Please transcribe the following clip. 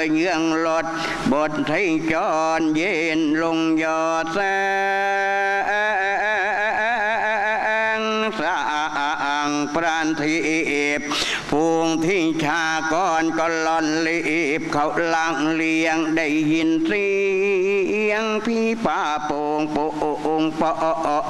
เยื่องรถบทไทยจรเย็นลงยอดแสงสร้างปราณทิพย์ฟูงที่ชากรก็ล่อนลีบเขาลังเลียงได้ยินเสียงพี่ป่าโป่งโป่งปอ